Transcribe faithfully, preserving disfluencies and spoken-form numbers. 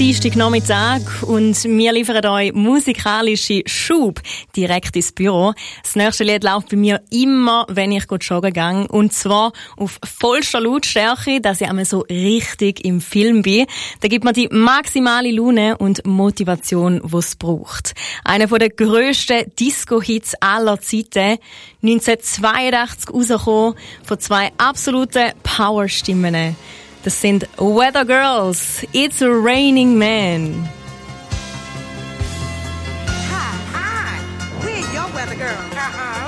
Dienstagnachmittag und wir liefern euch musikalische Schub direkt ins Büro. Das nächste Lied läuft bei mir immer, wenn ich joggen gehe. Und zwar auf vollster Lautstärke, dass ich einmal so richtig im Film bin. Da gibt man die maximale Laune und Motivation, die es braucht. Einer der grössten Disco-Hits aller Zeiten. neunzehnhundertzweiundachtzig rausgekommen von zwei absoluten Powerstimmen. Das sind Weather Girls. It's a Raining Man. Hi, hi. We're your Weather Girls. Uh-uh.